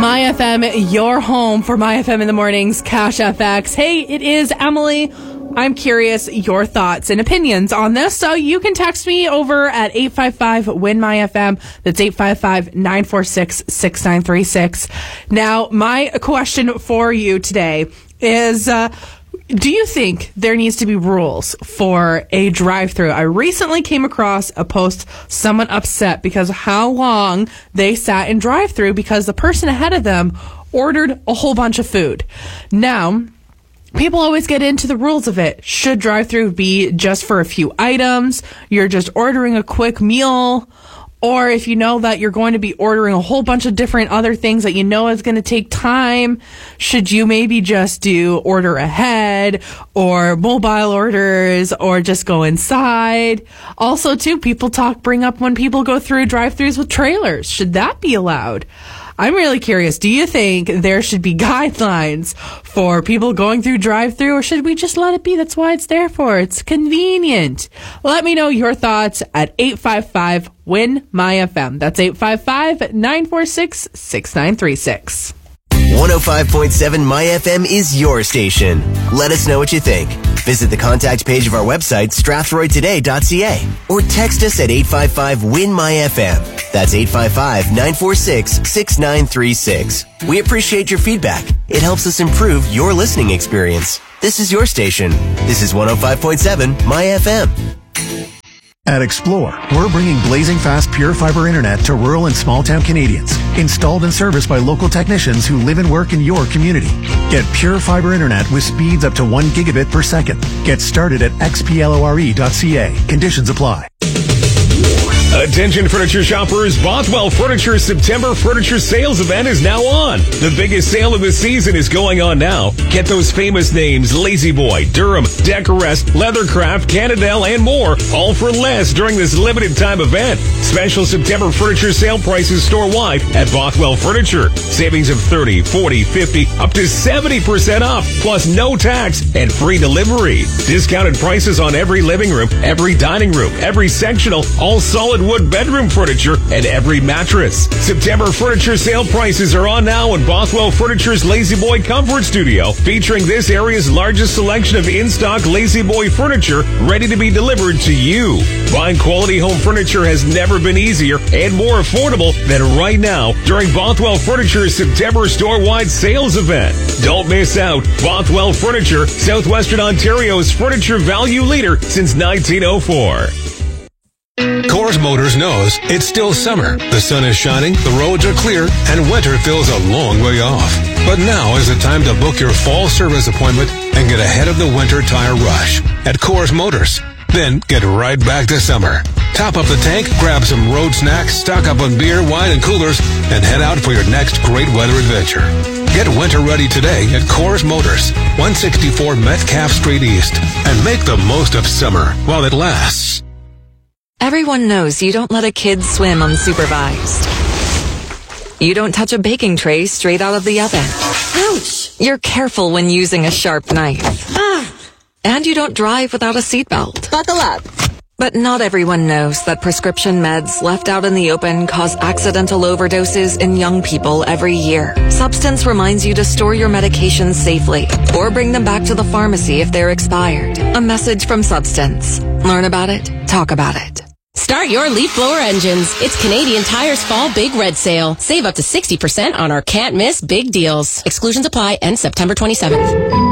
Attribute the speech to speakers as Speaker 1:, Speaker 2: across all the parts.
Speaker 1: My FM, your home for My FM in the mornings, Cash FX. Hey, it is Emily. I'm curious your thoughts and opinions on this, so you can text me over at 855-WIN-MY-FM. That's 855-946-6936. Now, my question for you today is, do you think there needs to be rules for a drive-thru? I recently came across a post, someone upset because of how long they sat in drive-thru because the person ahead of them ordered a whole bunch of food. Now, people always get into the rules of it. Should drive-thru be just for a few items? You're just ordering a quick meal? Or if you know that you're going to be ordering a whole bunch of different other things that you know is going to take time, should you maybe just do order ahead or mobile orders or just go inside? Also, too, people bring up when people go through drive-thrus with trailers. Should that be allowed? I'm really curious. Do you think there should be guidelines for people going through drive-thru, or should we just let it be? That's why it's there for. It's convenient. Let me know your thoughts at 855-WIN-MY-FM. That's 855-946-6936.
Speaker 2: 105.7 My FM is your station. Let us know what you think. Visit the contact page of our website, strathroytoday.ca, or text us at 855-WIN-MY-FM. That's 855-946-6936. We appreciate your feedback. It helps us improve your listening experience. This is your station. This is 105.7 My FM.
Speaker 3: At Explore, we're bringing blazing fast pure fiber internet to rural and small town Canadians. Installed and serviced by local technicians who live and work in your community. Get pure fiber internet with speeds up to 1 gigabit per second. Get started at xplore.ca. Conditions apply.
Speaker 4: Attention furniture shoppers, Bothwell Furniture's September furniture sales event is now on. The biggest sale of the season is going on now. Get those famous names, La-Z-Boy, Durham, Decorest, Leathercraft, Cannondale, and more, all for less during this limited time event. Special September furniture sale prices store-wide at Bothwell Furniture. Savings of 30, 40, 50, up to 70% off, plus no tax and free delivery. Discounted prices on every living room, every dining room, every sectional, all solid wood bedroom furniture, and every mattress. September furniture sale prices are on now in Bothwell Furniture's La-Z-Boy Comfort Studio, featuring this area's largest selection of in-stock La-Z-Boy furniture ready to be delivered to you. Buying quality home furniture has never been easier and more affordable than right now during Bothwell Furniture's September store-wide sales event. Don't miss out. Bothwell Furniture, Southwestern Ontario's furniture value leader since 1904.
Speaker 5: Coors Motors knows it's still summer. The sun is shining, the roads are clear, and winter feels a long way off. But now is the time to book your fall service appointment and get ahead of the winter tire rush at Coors Motors. Then get right back to summer. Top up the tank, grab some road snacks, stock up on beer, wine, and coolers, and head out for your next great weather adventure. Get winter ready today at Coors Motors, 164 Metcalfe Street East, and make the most of summer while it lasts.
Speaker 6: Everyone knows you don't let a kid swim unsupervised. You don't touch a baking tray straight out of the oven.
Speaker 7: Ouch!
Speaker 6: You're careful when using a sharp knife. And you don't drive without a seatbelt.
Speaker 7: Buckle up.
Speaker 6: But not everyone knows that prescription meds left out in the open cause accidental overdoses in young people every year. Substance reminds you to store your medications safely or bring them back to the pharmacy if they're expired. A message from Substance. Learn about it. Talk about it.
Speaker 7: Start your leaf blower engines. It's Canadian Tire's Fall Big Red Sale. Save up to 60% on our can't miss big deals. Exclusions apply. End September 27th.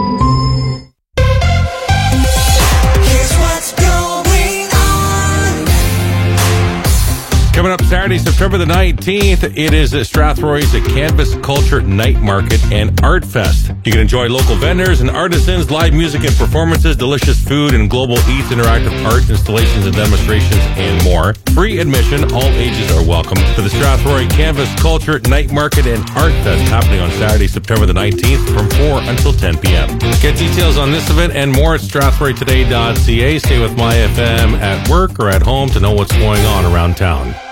Speaker 8: Coming up Saturday, September the 19th, it is Strathroy's Canvas Culture Night Market and Art Fest. You can enjoy local vendors and artisans, live music and performances, delicious food, and Global Eats interactive art installations and demonstrations, and more. Free admission, all ages are welcome to the Strathroy Canvas Culture Night Market and Art Fest happening on Saturday, September the 19th from 4 until 10 p.m. Get details on this event and more at strathroytoday.ca. Stay with My FM at work or at home to know what's going on around town.